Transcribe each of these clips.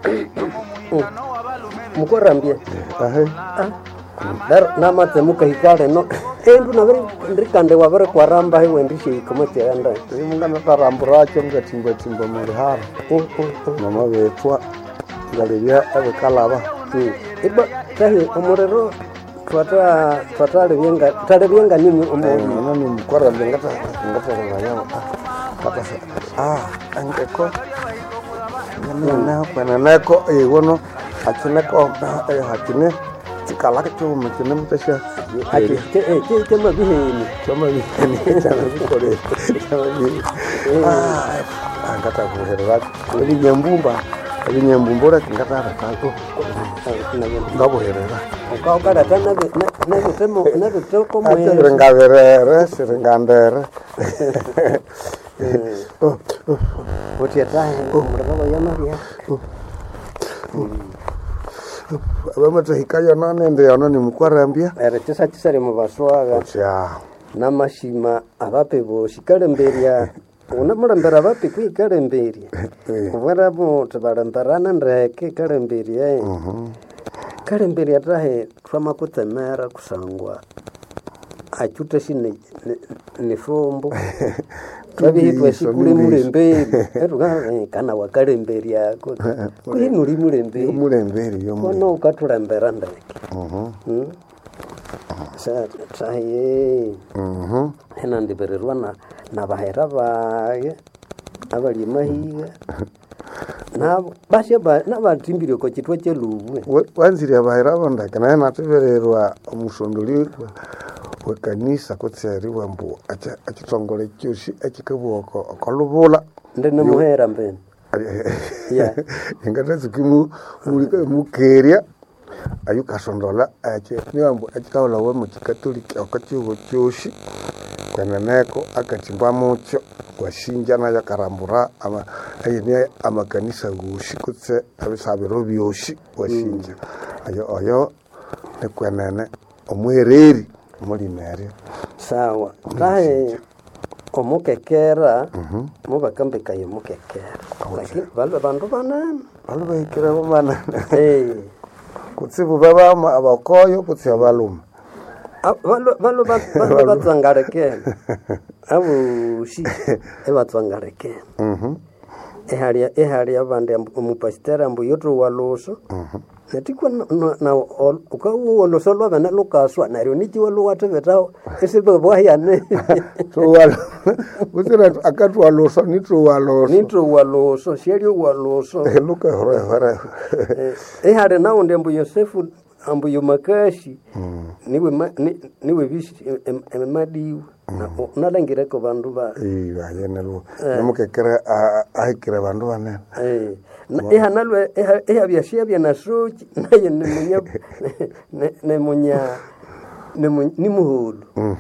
mukorambie ahe dar namate mukahikale no endu naveri ndikande wavere kwaramba he wendishe ikomote yanda mungana taramburacho ngatimba muri hara mama betwa ngalibya abekalaba iba tahi omorero tale byenga nini omobi nani mukora ngata ngayama katasa angeko nana nako wono akineko hakine tikalaka cyo mukine mutasha ake tema biheni chama biheni chama bikore chama biheni ngata kuherera ndi nyambumba ngata rakako ngaboherera ukakala tana na bitoko mwe ngaverere siringandere otiatahe muraba yamaria abamata hikayo nane ndi yanani mukwarambia era tisare mubaswaga ya namashima abapebo shikalemberiya una mulembera abapi kwikalemberiya ubwarabo tabalemberana ndeke kalemberiya kalemberiya tahe twamakutemera kusangwa achuta shine ni fombo twabihitwa shikule mulemberi kana wakalemberi yako kuhinuri mulemberi yo kono ukatulembera ndeke saye hena ndibererwa na bahera baye abali mahiga nabo basheba nabatimbire ko kitwa chelubwe wanzira bahera bandaka na natubererwa omusondoli wekanisa kutseri wambu achitongole cyushi akikabwoko akolubula ndene muhera mbene ya ingatazi kimu mukeria ayukasondola ache niwambu achikaola we mukatoliki akachugo cyushi kwananeko akatimba mucho washinjana ya karambura ama ayine amakanisa gushi kutse abisabiro byoshi washinja ayo nekwanene omwereri muri mere sawa tahe omukekera mubakambikaye mukekera lakini balwe bandu banana balwe ikira bana kutsibu baba abakoyo kutsi abaluma balwe batsangareke abu shi ebatsangareke ehali abande omupastera mbu yotro waloso netikwa na ukawo solo bana lokaswa nario nikiwa lo watebetao esibe bwayane towalo usira akatwa loso nitro waloso sherio waloso luka hora ehare nawo ndembu Yosefu ambu yomakashi niwe bishi emadiu na langire ko bandu ba ayene lo namukekera ahikira bandu bane ehanalwe ehabyashia bya nasrochi naye ni muhulu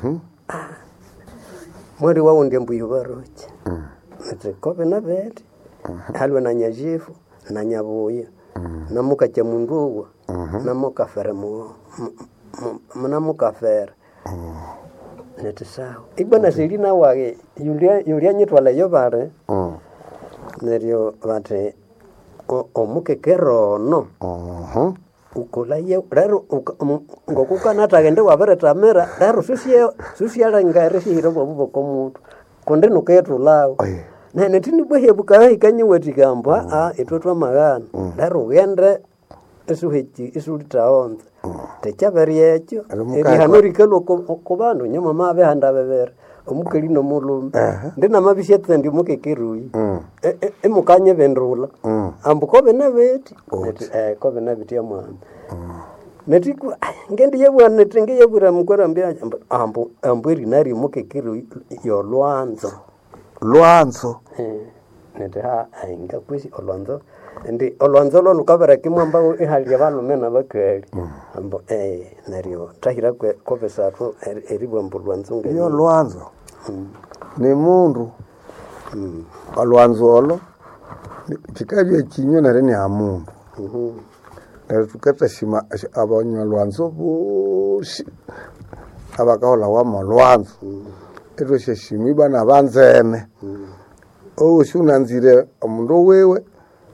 mwari wawo ndembuyo barochi ntekobe na beti halwe na nyajifu na nyabuya namukacha munduwa namukafere namukafere netisao ibona selina wage yulia nyitwala yobare nerio bate omukekero no ukola ye rero ngokukana tagende wabere tamera rero susiala ngare hiro bobo komuntu konde noketulawo nene tini bwehe bukawe ikanyiwe tikamba itotwa magana rero gende esuhechi isulitaonza techaberiecho erihanurikelo ko bandu nyama mabe handa bebere omukeli no mulume ndina mabishetse ndi mukekerui emukanye bendrula ambuko bene beti ko bene beti amwana netiku ngendi yebwana netenge yebura mukora mbya ambweri nari mukekerui yo lwanzo neta ainga kwisi olwanzo ndi olwanzo lo lukabera kimwamba ihali yabantu mena bakeli ambo nario tahira ko besatu eribwa mbulwanzo ngeni yo lwanzo ni mundu alwanzo olo chikaje kinyo na reni amundu tukata shima abanywa lwanzo bushi abakaola wa malwanzo eto sheshimi bana banzene shunanzire omundu wewe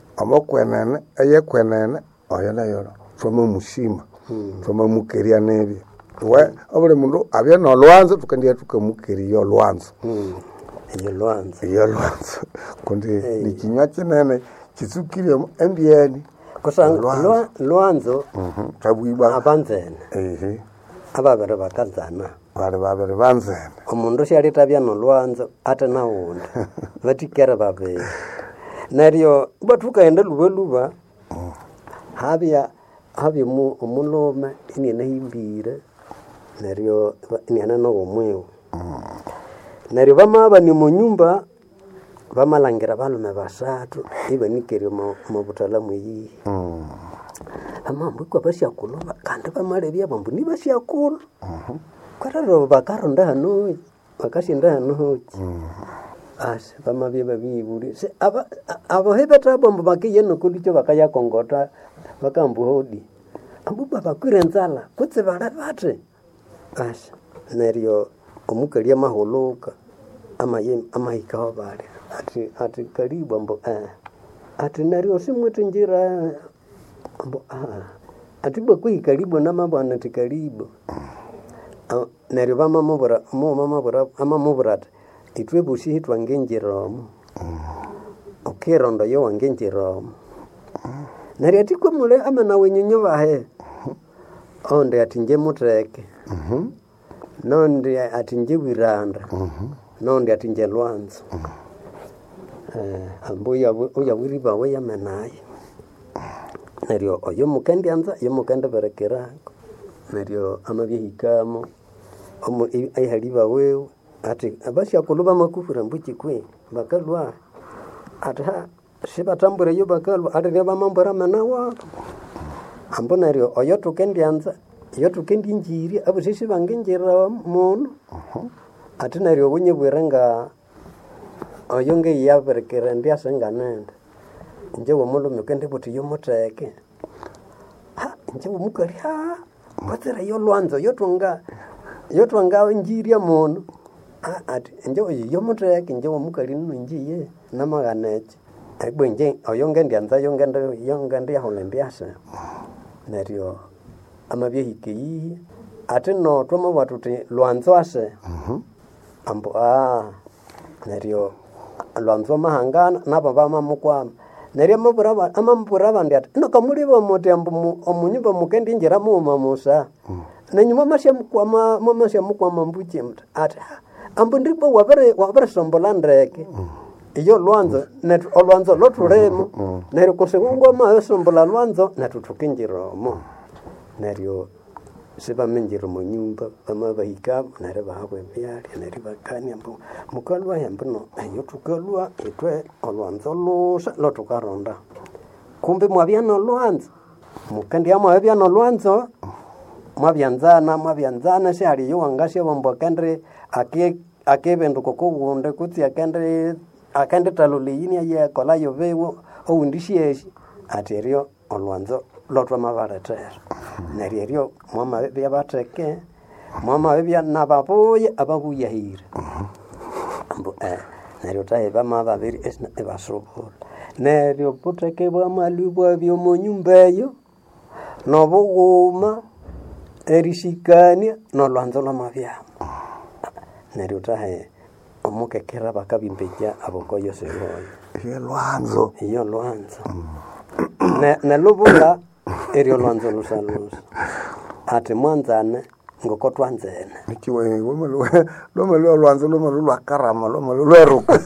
amokwenene eyekwenene oyo nayo twama musima twama mukeria nebi we abule mundu abye no lwanzo tukandiya tukamukeria yo lwanzo iyo lwanzo kundi ni kinywa kinene kisukire embieni kusanga lwanzo tabwiba abanzene ababere bakazana bali babere banzene omundu syalitabya no lwanzo ate nawundi batikere babiri neryo batukaenda luba habya omulume inienahimbire neryo iniana nowomwiwu neryo bamaba ni munyumba bamalangira balume basatu ibanikere mu butalamu iyi amambu kwa basyakulu kandi bamalebya bambu ni basyakulu kwararo bakaronda hano bakashinda hano as bamabye babiburi se abo hebeta bambu bakiye no kulicho bakaya kongota bakambu hodi ambu baba kwirenzala kutse barabate as neryo omukalia maholoka amahika bale ati karibu ambo ati neryo simwete njira ambo ati bakwi karibu na mambo anati karibu neryo mama itwe bushi hitwa ngenjeromo okerondo yo wangenjeromo neryo ati kwa mule amana wenyonyo bahe onde ati nje mutreke nonde ati nje wiranda nonde ati nje lwanzo ambuya uya wiriba we yamenaye neryo oyo mukendi anza yo mukende berekera neryo amabyehikamo ayihaliba wewe ati abasya kuluba makufura mbuki kwe bakalwa ata shibatambure yo bakalwa ati bamambura manawa ambonaryo oyo tukendi anza yo tukendi njiri abo sisi bangenjira mono ati naryo bunye bwerenga oyo nge yaberekera ndi asenganenda nje wo mulume kende buti yo muteke nje wo mukari batera yo lwanzo yo twanga njiri mono ati nje yo muteke nje wo mukari nunjiye namaganeke egbenje oyo ngendi anza yo ngende ya holendiasa neryo amabyehike yi ati no twama batuti lwanzo ase ambo neryo lwanzo mahangana nabo bamamukwama neryo amambura bandi ati no kamuliba mote ambu omunyumba mukendi njira musa nenyuma masya mukwama mbuche mta ati ambu ndipo wabere sombolandreke iyo lwanzo olwanzo lotulemo neryo kusikungo sombola lwanzo natutukinjiromo neryo sibamenjira mu nyumba bamabahika neryo bahabwe byali neryo bakani ambu mukalwa yambuno ayo tukalwa itwe olwanzo lusa lotukaronda kumbe mwabyano lwanzo mukandi amwabyano lwanzo mwabyanzana shali yo wangashe bombo kendre akebendo kokugunde kuti akende taluliyini aye kola yovewo owundishiyeshi ateryo olwanzo lotwa mabaretera neryo mama byabateke mama bya nababoye ababuyahira ambo neryo tahe bamaba biri esna ebasobora neryo puteke bwa malubwa byo monyumbeyo nobuguma erishikania no lwanzo lomabya neryo tahe omukekera bakabimbeja abokoyo seroyo iyo lwanzo ne lubula eryo lwanzo lusalusa ati mwanzane ngoko twanzene nikiwe lomelo lwanzo lomelo karama lomelo ruka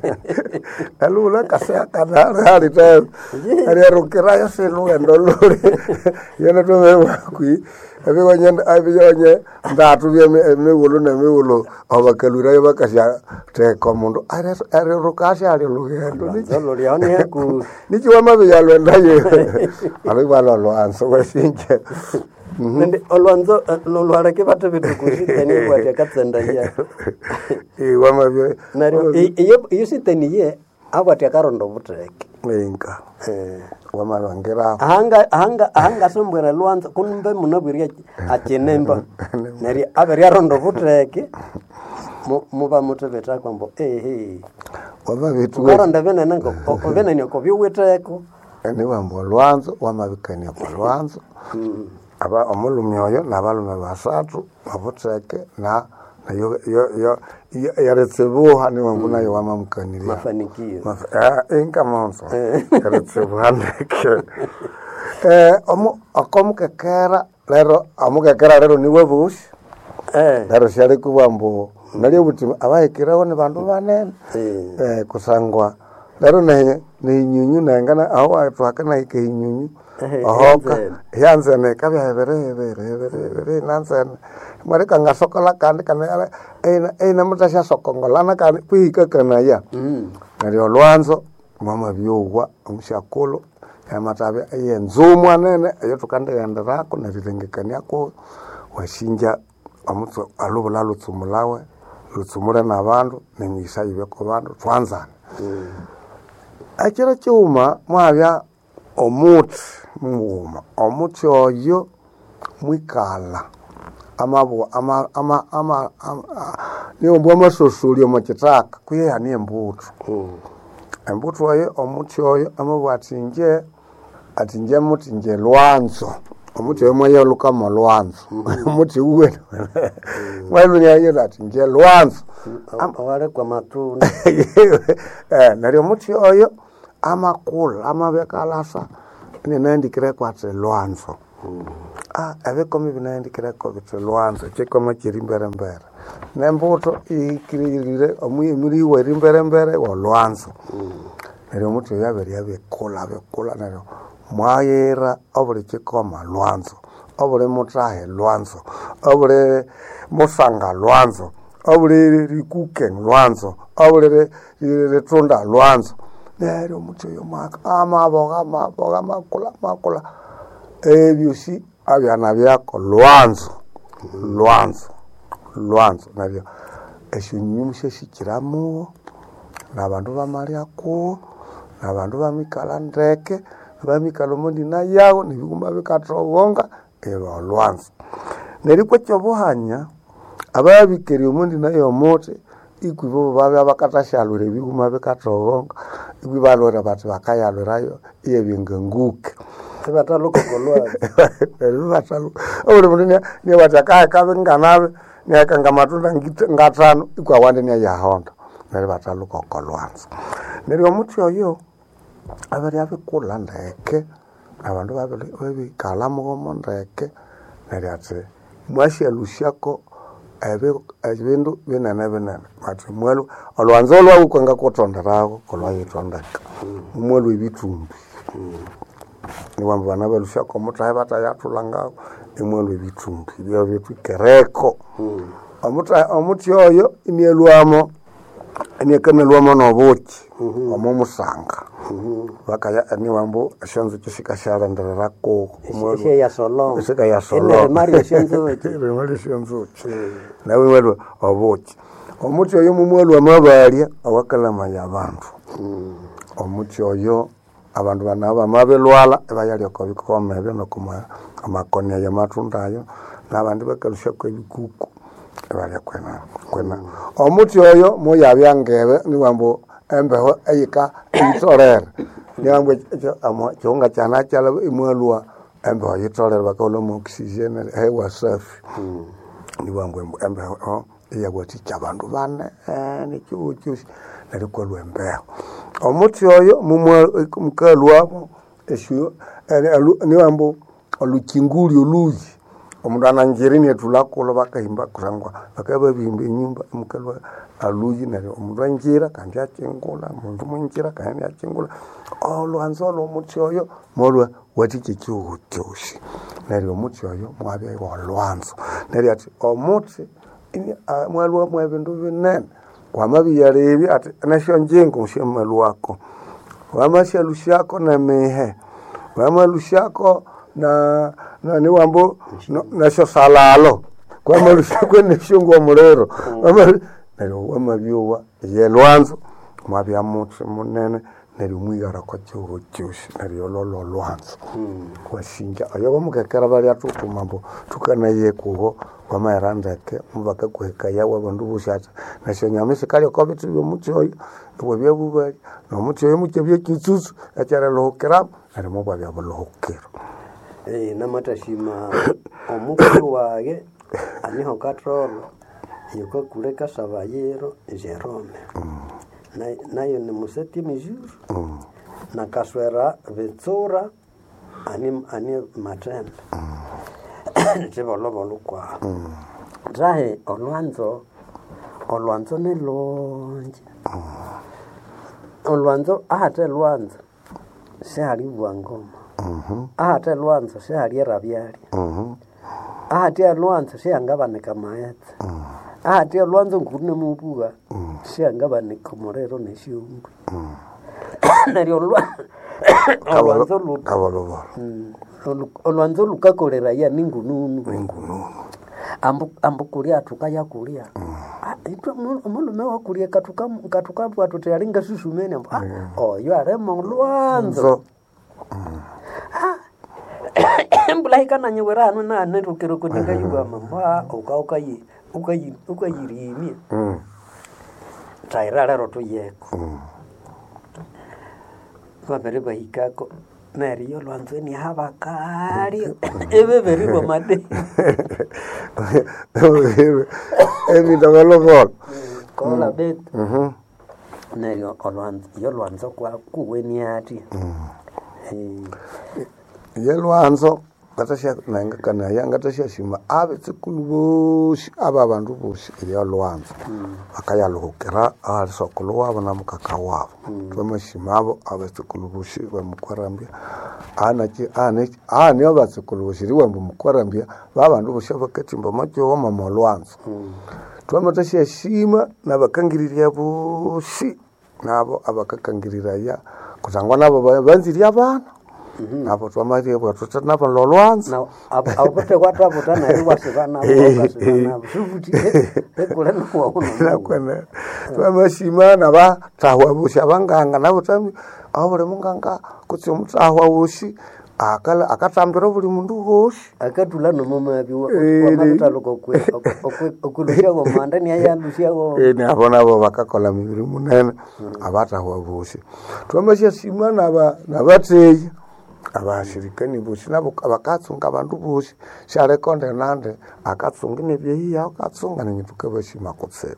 alula kasya kadari ta ari rukira yaselu endolore yana to mewa kui abigonyenda ndatu bye mewolo na mewolo abakalura bakasya te komundo ari rukasya ari lugendo nzolo lyone heku nikiwa mabiyalo ndaye ari balalo anso wesinke nende olwanzo lolwara ke batu bitukushi tani bwate katsenda ya wamabye naro iyo sitaniye abwate karondo butreke inka wamalwangira hanga sombwera lwanzo kunbe munabwiri achenemba nari aberi arondo butreke muba mutebeta kwambo wama vitu Karanda vene nango ovene ni ko biweteko. Ni wambo lwanzo wamabikania kwa lwanzo. Aba omulumyoyo nabalume basatu babuteke na yo yaretsebuha ni wangu nayo wamamkanira Mafanikio. Inka monso. Yaretsebuha ndeke. Akomukekera lero amukekera lero ni webushi. Lero shali kubambo nali buti abahekeraho ni bandu banene. Kusangwa lero ni nyunyu nangana aho atwakana ikinyunyu. Ahoka yanze ne kabere nansene marika ngasokola kandi kana ina mutasha sokongolana kandi kwika kana ya nalyo lwanzo mama byogwa omushakolo yamatabe yenzumwa nene ayo tukandeganda rako narirengekania ko washinja amutso alubula lutsumulawe lutsumure nabandu nemisa ibeko bandu twanzana akira cyuma mwabya omuti oyo mwikala niyo mbwa masosoli omukitaka kuyeya ni embuto embuto oyo omuti oyo amabu atinje muti nje lwanzo omuti oyo mwaye olukamo lwanzo omuti uwe mwaye yayo atinje lwanzo Awale kwa matunda. Nalyo omuti oyo amakula amabekalasa ninandikire kwatse lwanzo abekome binandikire ko bitse lwanzo chekoma kiri mbere nembuto ikirire omuyimiri weri mbere wa lwanzo nero mutu yaberi abekula nero mwayera obule chekoma lwanzo obule mutahe lwanzo obule musanga lwanzo obule rikuke lwanzo obule retunda lwanzo nero mutu yomaka amaboga makula ebyusi abyana byako lwanzo nabyo eshinyumushe shikiramu nabandu bamaliako nabandu bamikala ndeke bamikala mundi na yawo nibiguma bikatogonga ero lwanzo neriko cyobuhanya ababikeri mundi nayo mote ikwibo babe bakatashalure biguma bikatogonga ikwibalora bati bakayalurayo iyebenganguke Bataluko kolwa. Bataluko. Ore munene ni bataka kabenganabe ni akanga matunda ngatano ikwawande ni yahonda. Nere bataluko kolwanza. Nere omuti oyo abari abikula ndeke abantu babiri kalamu gomondeke nere ate mwashi alushako ebindu binene bati mwelu olwanzo lwa ukwanga kotonderago kolwa yitondeka mwelu ibitumbi ni wambu bana belusha ko mutahe batayatulanga emwelo bitumbi byo bikereko omuti oyo inielwamo inikanelwamo nobuki omumusanga bakaya ni wambu shanzo kishika sharandera ko Ishe ya solongo. Isika ya solongo. Ine Mario shanzo. Mario shanzo. Nawe mwelo obuki omuti oyo mumwelo amabalia awakalama yabantu omuti oyo abantu banaba mabelwala ebayali ko bikoma byo nokuma amakoni ya matundayo nabandi bakalusha ko bikuku ebali kwena omuti oyo moya byangebe ni wambo embeho ayika itorere ni wambo chonga chana chala imwelwa embeho itorere bakolo mu oxygen hewa safi ni wambo embeho iyagwati chabandu bane ni chuchushi nariko lwembeho omuti oyo mukalwamo eshu ni wambo olukinguli oluji omundu ananjirini etulakulo bakahimba kurangwa bakaba bimba nyumba mukalwa aluji nari omundu anjira kandi akingula omundu munjira kandi akingula olwanzo lomuti oyo molwa watike cyuhutyushi nari omuti oyo mwabe olwanzo nari ati omuti mwalwa mwebindu binene wamabiyarebi ati nasho njengo shemalo wako wamashalushako na mehe wamalushako na ni wambo nasho salalo kwamalushako neshungo mulero wamabyowa yelwanzo mwabya muti munene neryo mwigara kwa chihuho chosi neryo lolo lwanzo wasinja oyo bamukekera bali atukumambo tukanaye kuho wamaerandeke mubaka kuheka yawe abandu bushata nashonyamese kali ko bitu byomuchoyo bwebya bubali no muchoyo muche byekitsutsu achara lohokera ari mubwa bya lohokera namatashima omukuru wage aniho katrolo yuko kule kasabayero Jerome nayo ni museti mijuru na kaswera vetsora ani matembe ntibolobolo kwa drahe olwanzo ne lonje olwanzo ahate lwanzo sehali bwangoma ahate lwanzo sehali rabyali ahate lwanzo sehangabaneka maetse ahate lwanzo ngurune mubuga sehangabaneka morero neshiyungu neryo olwanzo lukakolera ya ningununu ambukulia tukaya kulia itwe omulume wakulia katukapu atutealinga susumene oyo aremo lwanzo mbulaikana nyewerano na nerukero kuninga yuwa mamba ukayirimia tairararo tuyeko babere bahikako neriyo lwanzo ni habakari ebeberi bomade ndogolo kola bet neriyo lwanzo kwa kuweni ati yelwanzo ngatasha nanga kana yangatasha shima abetsikulu boshi aba bandu boshi yelwanzo akayalohokera alisokolo wabo namukaka wabo twamashima abo abetsikulu boshi bamukwarambya ani abatsikulu boshi riwambu mukwarambya babandu boshi bakatimba macho wama lwanzo twamatasha shima nabakangirira boshi nabo abakakangirira kuzangwa nabo banziri abana nabo twamari bwatota nabo lolwanzo apote kwatu apotana riwasivana abo sufuti ekule no kwena twamashima naba tahwa busha banganga nabo tambi abure munganga kutsi mutahwa bushi akatambira buli mundu hoshi akatula no mama biwa wamataloka kwe okulusha go manda ni ayalushia go ni abona abo bakakola mibiri munene abatahwa bushi twamashima nabateyi abashirikani bushi nabo abakatsunga abantu bushi share konde nande akatsunga nebyeyi akatsunga ninituka bashima kutse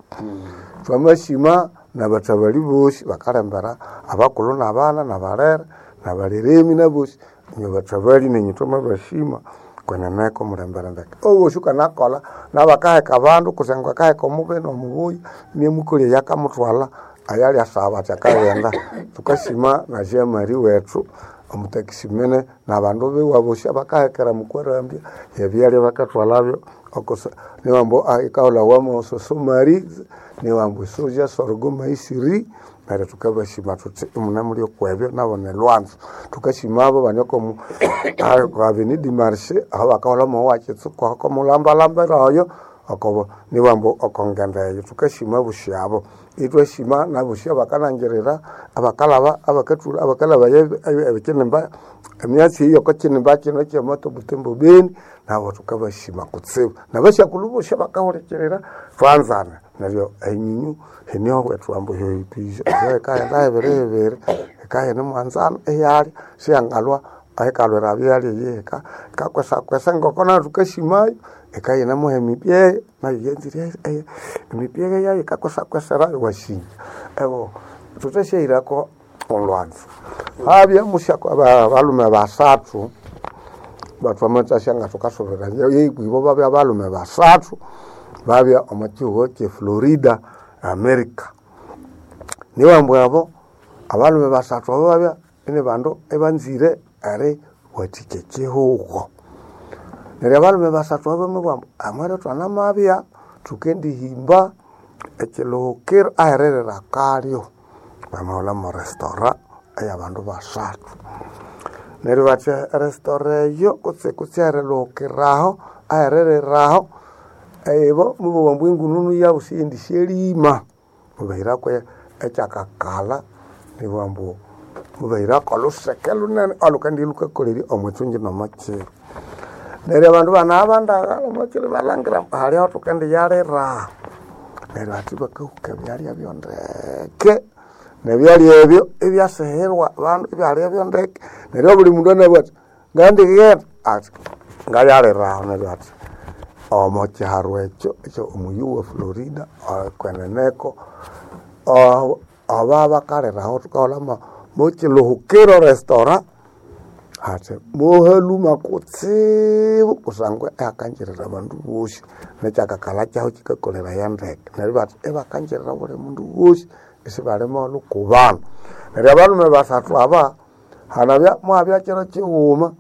twamashima nabatabali bushi bakarembera abakulu nabana nabarere nabareremi nabushi nyobatabali ninyitoma bashima kwana nako murembera ndake shuka nakola nabakaheka abantu kusengwa kaheka omube no mubuyi ni mukuri yakamutwala ayali asaba takayenda tukashima na jemari wetu omutakishimene nabandu bewabosha bakahekera mukwarambya yabyali bakatwalabyo okosa niwambo ikaula wamo sosomari niwambo soja sorgoma isiri nare tukabashima tutse munamuri okwebyo nabone lwanzo tukashimabo banyoko mu kwabini dimarshe aho bakaula mo wakitsu kwa mulamba lamba rayo akobo niwambo okonganda tukashima bushabo itwashima nabushya bakanangerera abakalaba abakatula abakalaba yebekenemba emyatsi iyo kokinemba kino kyemoto butembo beni nabo tukabashima kutsibu nabashya kulubusha bakahorekerera twanzana nabyo enyinyu henyo kwetwambo yoyipije kaya ndaberevere kaya nemwanzana eyali syangalwa ayikalwera byali yeka kakwesa ngokona tukashimayo ekayina muhemipye nayo yenzire emipye yayo kakwesera washinja ebo tutashirako olwanzo habya mushako abalume basatu batwamatasha tukasovera yibo babya abalume basatu babya omachiho che Florida America niwambo yabo abalume basatu babya ine bando ebanzire are watike chihugo nere abalume basatu abamwe amara twana mabya tukendi himba ekilohokera aherera kalyo bamaola mu restaurant ayabandu basatu nere bacha restaurant yo kutse lohokeraho ahereraho ebo mubo mbwingununu ya usindi shelima mubahira kwe echakakala niwambo mubaira koluseke lunene alukandi lukakoleri omwechunji nomachiro neryo abandu bana abandagala omwachiro balangira hali aho tukandi yarera neryo ati bakahuka byalya byondeke nebyalya ebyo ebyaseherwa abandu byalya byondeke neryo buli mundu anabwati ngandigera ati ngayareraho neryo ati omokyaro ekyo omuyu wa Florida kweneneko aba bakareraho tukaolama mochiluhukiro restaurant ati mohaluma kutsibu kusangwe akanjirira abandu bosi nekyakakala kyaho kikakolera yandeke neryo bati ebakanjirira buli mundu wosi esibalema olukubana neryo abalume basatu aba hanabya mwabya kiro kiwuma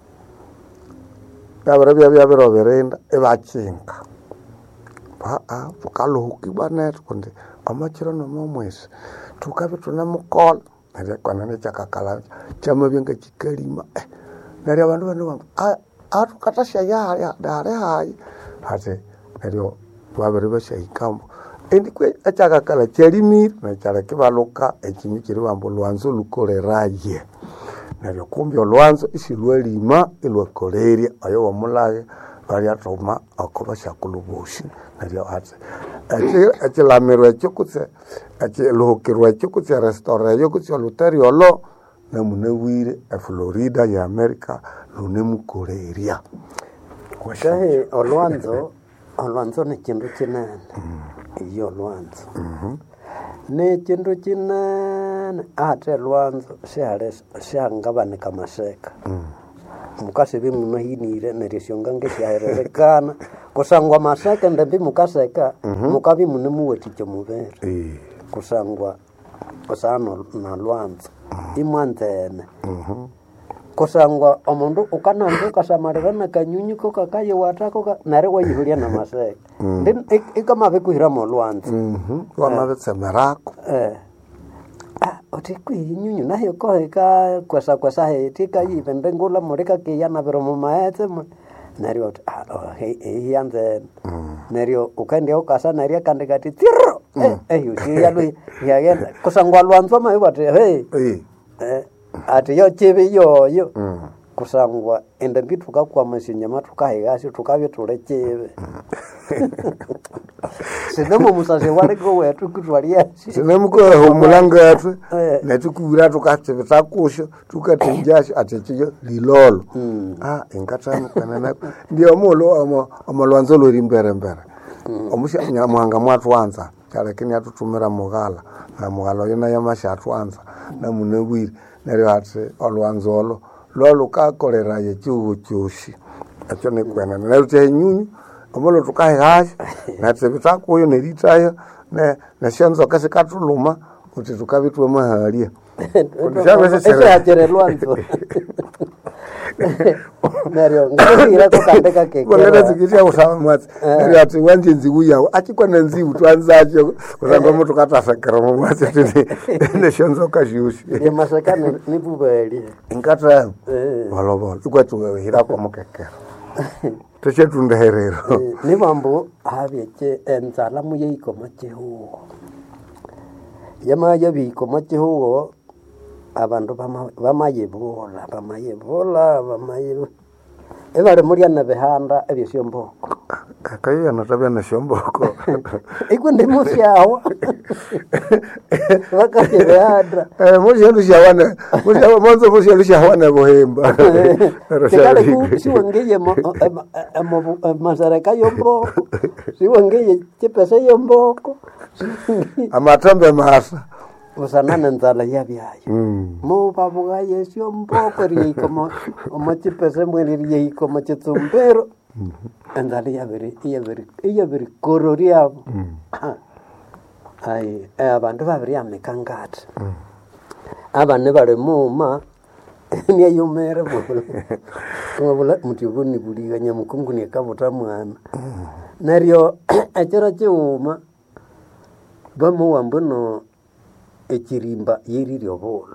byabiro birinda ebakinga tukaluhukibwa netu kundi amachiro nomomwesi tukabi tunamukola neryo kwana nekyakakala kyamabyenga kikalima neryo abandu bano atukatasya yalya dali hayi ati neryo babiri basyahikambo endikwe ekyakakala kyalimire nekyaleka baluka ekimi kiri bambu olwanzo lukoleraye neryo kumbi olwanzo isilwalima ilwakolerya oyo womulage balyatoma okobasyakulhu bosi neryo ati ekilamiro ekyo kutse ekiluhukirwa ekyo kutse restaurant eyo kutse oluterio olo namunabwire eFlorida ya America lunemukolerya kahe olwanzo nekindu kinene iyo olwanzo nekindu kinene ate lwanzo syangabanika maseka mukase bimunahinire neryo syongange syahererekana kusangwa maseka ndembi mukaseka mukabi munemuwathikya mubere kusangwa kusano na lwanzo imwanzene kusangwa omundu ukanandu ukasamalira nakanyunyu kokakaye watako nare wayihulya na maseka ikamabe kuhiramo lwanzo wamabetsemerako oti kwinyunyu nayo koheka kwasa hetika yivende ngula mulika kiyana biro mumaetse neryo yanze neryo ukaenda ukasa neryo kandikati tiro yusiyalu yagenda kusangwa lwanzo maibati ati yo chibi yoyo kusangwa ende mbituka kwa masinyama tukahigasi tukabye tulechibe sinemo musase waliko wetu kutwalia sinemo ko humulanga yatu netukura tukatibita kusho tukatinjasho atechiyo lilolo ingatamu kanana ndio mulo amalwanzo lori mbere omusha nyamuhanga mwatwanza lakini atutumira mugala na mugala yona yamashatwanza na munebwire neryo ati olwanzo lolo kakolera yechuo choshi acho nekwena neryo tenyunyu omolo tukahasha natsebita kuyo neritayo na shanzo kasikatuluma kuti tukabitwe mahalia ese ajere lwanzo neryo ngira kokandeka keke kolera zikitia usama mwatsi neryo ati wanje nziwu yawo achikwana nziwu twanzacho kusanga mutu katasakira mwatsi ne shanzo kashushi ye masakane nibubeli ingata balo ikwatu hira kwa mukeke techetunde herero ni bambo habyeche enzala muyeiko macheho yama yabiko macheho abandu bamayibola ebale muri ana behanda ebisyomboko akaye natabya na shomboko ikwende musyawa bakake behanda musyalushawana mwanzo musyalushawana bohemba kale ku siwangeye masareka yomboko siwangeye chipesa yomboko amatambe masa usanana nzala yabyayo mo babuga yesyo mboko riyiko omachipese mweli yiko machitsumbero nzala yabiri kororia ai abantu babiri amekangata abane bale muma niye yumere bula mutibuni buliga nyamukungu ne kabuta mwana naryo achara cyuma bamu mbono ekirimba yiriri obolo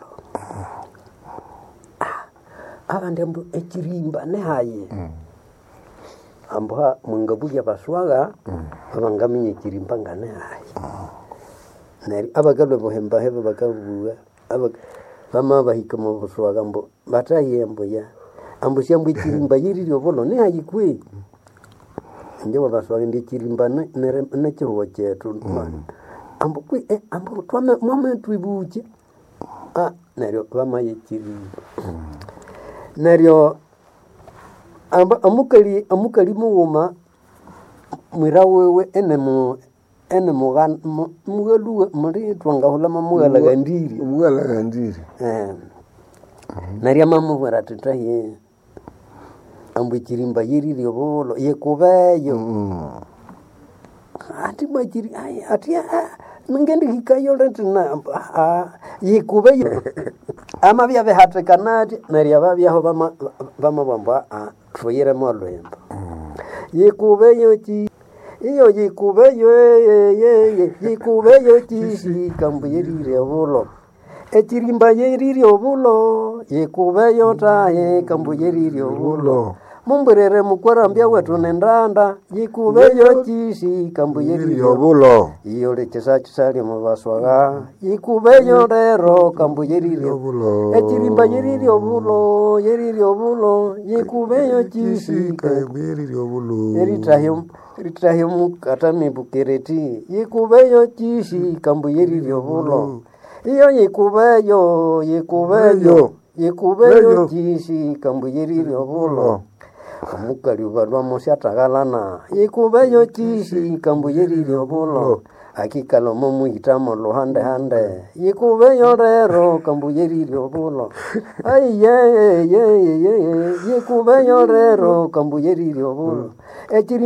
abandi ambu ekirimba ne haye ambwa mungabuya baswaga abangamiye ekirimba ngane haye nari abagalwe bohemba hebe bakabuga Bama bahika mu buswaga mbo batayembo ya ambo syambo ikirimba yiririo bolo ne ayikwe nje wabaswaga ndi kirimba ne chihuwa chetu ambo kwi ambo twame mwame twibuche neryo bama yikirimba neryo amukali muuma mwira wewe ene mugan mugalu muri twanga hula mamugala gandiri naria mamu wera tutaye ambu kirimba yiri ryobolo yekubeyo ati majiri ati ngendi hikayo lentina yekubeyo ama bya behate kanati naria babyaho bama bamba tfoyera molwemba yekubeyo ti iyo yikubeyo yikubeyo ti kambu yiri ryobolo echirimba yiri ryobolo yekubeyo taye kambu yiri ryobolo mumburere mukwarambya wetu nendanda yikubeyo chisi kambu yiri ryobolo iyo lechesa chisali mubaswaga yikubeyo rero kambu yiri ryobolo echirimba yiri ryobolo yikubeyo chisi kambu yiri ryobolo eritahyo katami bukereti yikubeyo chisi kambu yiri ryobolo iyo yikubeyo chisi kambu yiri ryobolo amukali ubalwa musyatagalana yikubeyo chisi kambu yiri ryobolo akikalo mumuitamo luhande yikubeyo rero kambu yiri ryobolo yikubeyo rero kambu yiri ryobolo